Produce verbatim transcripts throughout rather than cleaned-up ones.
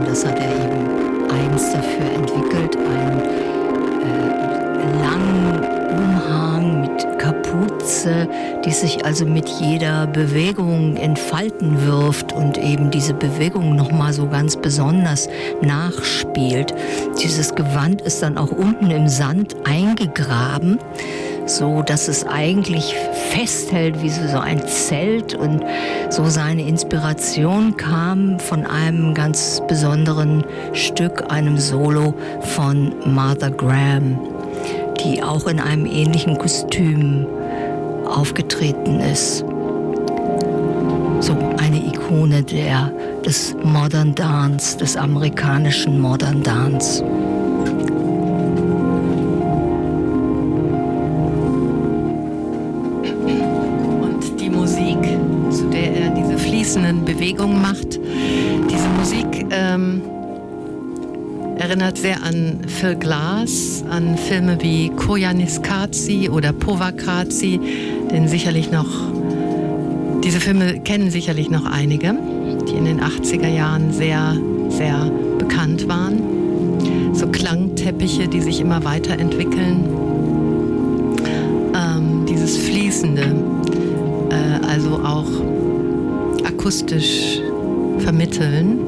das hat er eben eigens dafür entwickelt, einen äh, langen Umhang mit Kapuze, die sich also mit jeder Bewegung entfalten wirft und eben diese Bewegung nochmal so ganz besonders nachspielt. Dieses Gewand ist dann auch unten im Sand eingegraben, so dass es eigentlich festhält wie so ein Zelt, und so seine Inspiration kam von einem ganz besonderen Stück, einem Solo von Martha Graham, die auch in einem ähnlichen Kostüm aufgetreten ist. So eine Ikone der, des Modern Dance, des amerikanischen Modern Dance. Und die Musik, zu der er diese fließenden Bewegungen macht, diese Musik ähm, erinnert sehr an Phil Glass, an Filme wie Koyaanisqatsi oder Povakazi, den sicherlich noch, diese Filme kennen sicherlich noch einige, die in den achtziger Jahren sehr, sehr bekannt waren. So Klangteppiche, die sich immer weiterentwickeln. Ähm, dieses Fließende, äh, also auch akustisch vermitteln.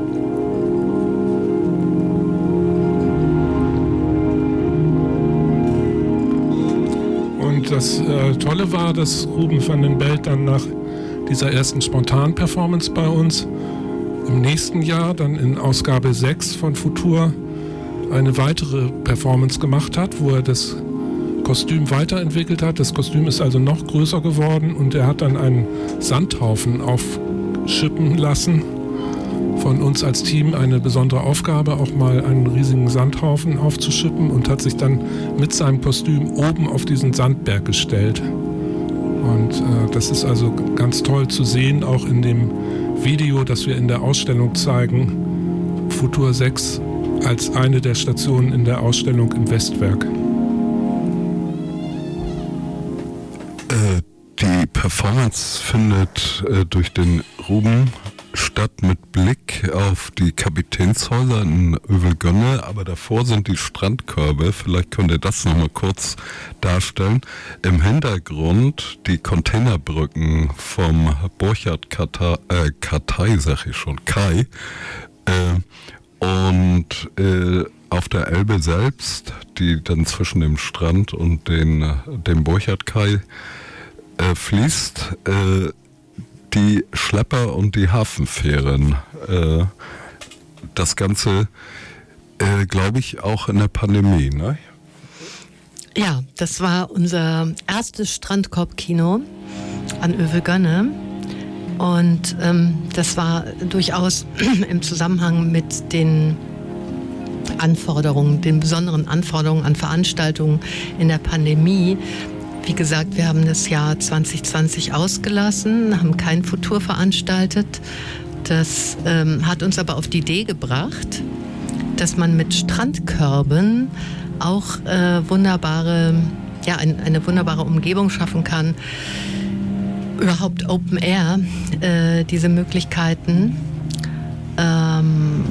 Das äh, Tolle war, dass Ruben van den Belt dann nach dieser ersten Spontan-Performance bei uns im nächsten Jahr, dann in Ausgabe sechs von Futur, eine weitere Performance gemacht hat, wo er das Kostüm weiterentwickelt hat. Das Kostüm ist also noch größer geworden und er hat dann einen Sandhaufen aufschippen lassen. Von uns als Team eine besondere Aufgabe, auch mal einen riesigen Sandhaufen aufzuschippen, und hat sich dann mit seinem Kostüm oben auf diesen Sandberg gestellt. Und äh, das ist also ganz toll zu sehen, auch in dem Video, das wir in der Ausstellung zeigen, Futur sechs als eine der Stationen in der Ausstellung im Westwerk. Äh, die Performance findet äh, durch den Ruben statt mit Blick auf die Kapitänshäuser in Övelgönne, aber davor sind die Strandkörbe. Vielleicht könnt ihr das nochmal kurz darstellen. Im Hintergrund die Containerbrücken vom Burchard Kartei, äh, Kartei sag ich schon, Kai. Äh, und äh, auf der Elbe selbst, die dann zwischen dem Strand und den, dem Burchard Kai äh, fließt, äh, die Schlepper und die Hafenfähren. Äh, das Ganze, äh, glaube ich, auch in der Pandemie, ne? Ja, das war unser erstes Strandkorbkino an Övelgönne. Und ähm, das war durchaus im Zusammenhang mit den Anforderungen, den besonderen Anforderungen an Veranstaltungen in der Pandemie. Wie gesagt, wir haben das Jahr zwanzig zwanzig ausgelassen, haben kein Futur veranstaltet. Das ähm, hat uns aber auf die Idee gebracht, dass man mit Strandkörben auch äh, wunderbare, ja, ein, eine wunderbare Umgebung schaffen kann. Überhaupt Open Air, äh, diese Möglichkeiten. Ähm,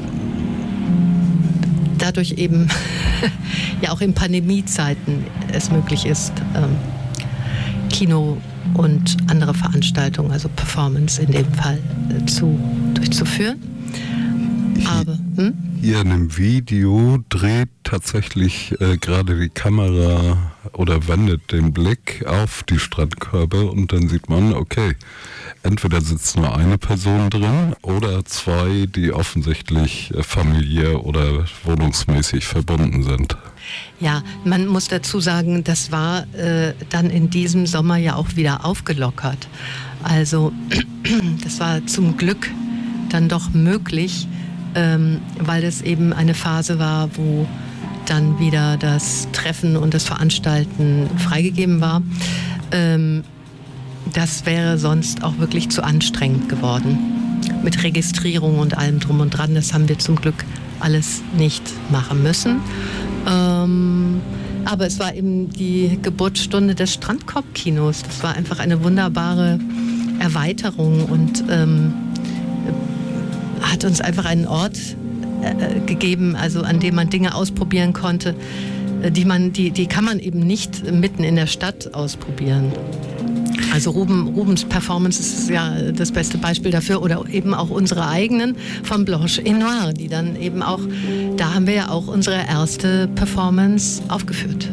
dadurch eben ja auch in Pandemiezeiten es möglich ist, ähm, Kino und andere Veranstaltungen, also Performance in dem Fall, äh, zu, durchzuführen. Aber hm? Hier in dem Video dreht tatsächlich äh, gerade die Kamera oder wendet den Blick auf die Strandkörbe und dann sieht man, okay, entweder sitzt nur eine Person drin oder zwei, die offensichtlich äh, familiär oder wohnungsmäßig verbunden sind. Ja, man muss dazu sagen, das war äh, dann in diesem Sommer ja auch wieder aufgelockert. Also das war zum Glück dann doch möglich, ähm, weil es eben eine Phase war, wo dann wieder das Treffen und das Veranstalten freigegeben war. Ähm, das wäre sonst auch wirklich zu anstrengend geworden. Mit Registrierung und allem drum und dran, das haben wir zum Glück alles nicht machen müssen. Ähm, aber es war eben die Geburtsstunde des Strandkorbkinos. Das war einfach eine wunderbare Erweiterung und ähm, hat uns einfach einen Ort äh, gegeben, also an dem man Dinge ausprobieren konnte, äh, die man, die, die kann man eben nicht mitten in der Stadt ausprobieren. Also Ruben, Rubens Performance ist ja das beste Beispiel dafür, oder eben auch unsere eigenen von Blanche et Noir, die dann eben auch, da haben wir ja auch unsere erste Performance aufgeführt.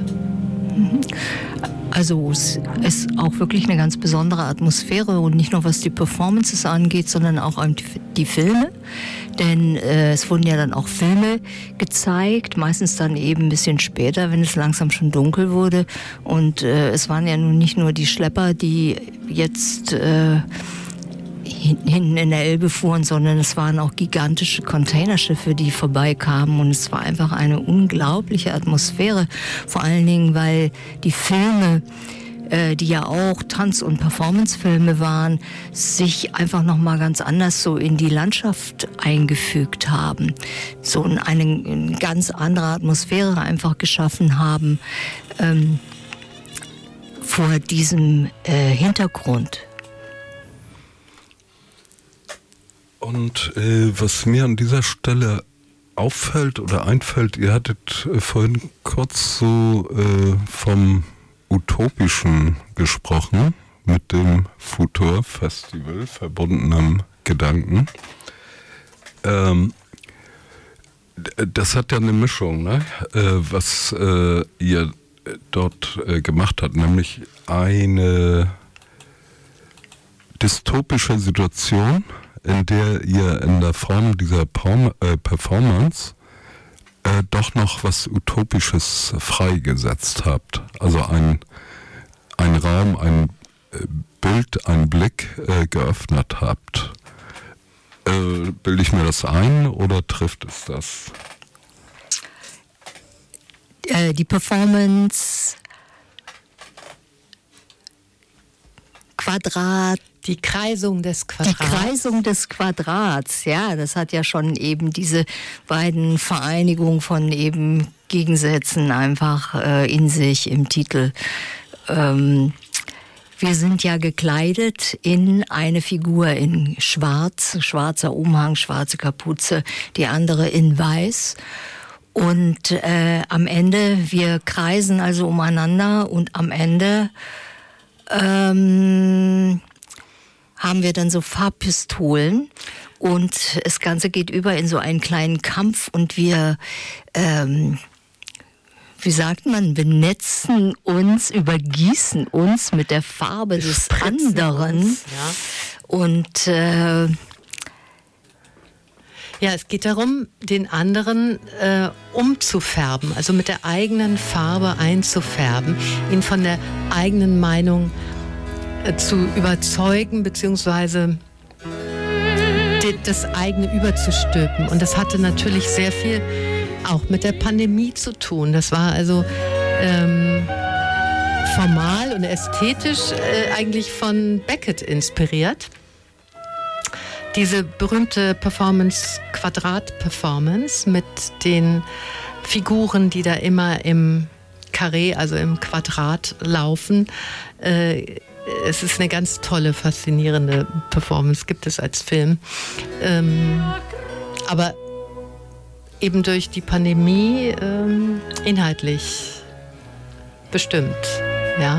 Also es ist auch wirklich eine ganz besondere Atmosphäre und nicht nur was die Performances angeht, sondern auch die Filme. Denn äh, es wurden ja dann auch Filme gezeigt, meistens dann eben ein bisschen später, wenn es langsam schon dunkel wurde. Und äh, es waren ja nun nicht nur die Schlepper, die jetzt äh, hinten in der Elbe fuhren, sondern es waren auch gigantische Containerschiffe, die vorbeikamen. Und es war einfach eine unglaubliche Atmosphäre. Vor allen Dingen, weil die Filme, die ja auch Tanz- und Performancefilme waren, sich einfach nochmal ganz anders so in die Landschaft eingefügt haben. So eine, eine ganz andere Atmosphäre einfach geschaffen haben ähm, vor diesem äh, Hintergrund. Und äh, was mir an dieser Stelle auffällt oder einfällt, ihr hattet äh, vorhin kurz so äh, vom Utopischen gesprochen, mit dem Futur-Festival verbundenem Gedanken. Ähm, das hat ja eine Mischung, ne? äh, was äh, ihr dort äh, gemacht habt, nämlich eine dystopische Situation, in der ihr in der Form dieser Porm- äh, Performance Äh, doch noch was Utopisches freigesetzt habt. Also ein, ein Raum, ein äh, Bild, ein Blick äh, geöffnet habt. Äh, bilde ich mir das ein oder trifft es das? Äh, die Performance Quadrat. Die Kreisung des Quadrats. Die Kreisung des Quadrats, ja, das hat ja schon eben diese beiden Vereinigungen von eben Gegensätzen einfach äh, in sich im Titel. Ähm, wir sind ja gekleidet in eine Figur in schwarz, schwarzer Umhang, schwarze Kapuze, die andere in weiß. Und äh, am Ende, wir kreisen also umeinander und am Ende ähm, haben wir dann so Farbpistolen und das Ganze geht über in so einen kleinen Kampf und wir, ähm, wie sagt man, benetzen uns, übergießen uns mit der Farbe des anderen. Uns, ja. Und äh, ja, es geht darum, den anderen äh, umzufärben, also mit der eigenen Farbe einzufärben, ihn von der eigenen Meinung zu überzeugen, beziehungsweise das eigene überzustülpen. Und das hatte natürlich sehr viel auch mit der Pandemie zu tun. Das war also ähm, formal und ästhetisch äh, eigentlich von Beckett inspiriert. Diese berühmte Performance, Quadrat-Performance mit den Figuren, die da immer im Carré, also im Quadrat laufen. Äh, Es ist eine ganz tolle, faszinierende Performance, gibt es als Film. Ähm, aber eben durch die Pandemie ähm, inhaltlich bestimmt, ja.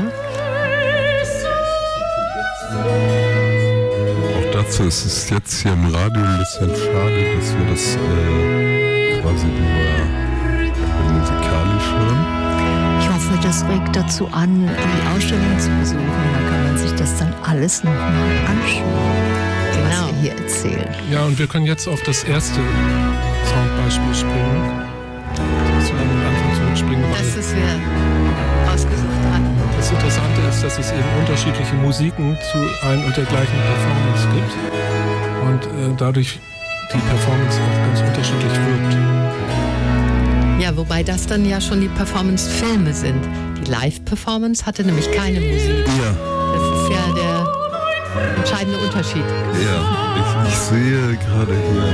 Auch dazu ist es jetzt hier im Radio ein bisschen schade, dass wir das äh, quasi nur musikalisch hören. ich hoffe, das regt dazu an, die Ausstellung zu besuchen. Da kann man sich das dann alles nochmal anschauen, genau, was wir hier erzählen. Ja, und wir können jetzt auf das erste Soundbeispiel springen. Das wir am Anfang zurückspringen. Das ist wir ausgesucht hatten. Das Interessante ist, dass es eben unterschiedliche Musiken zu ein und der gleichen Performance gibt und äh, dadurch die Performance auch ganz unterschiedlich wirkt. Ja, wobei das dann ja schon die Performance-Filme sind. Die Live-Performance hatte nämlich keine Musik. Ja. Das ist ja der entscheidende Unterschied. Ja, ich, ich sehe gerade hier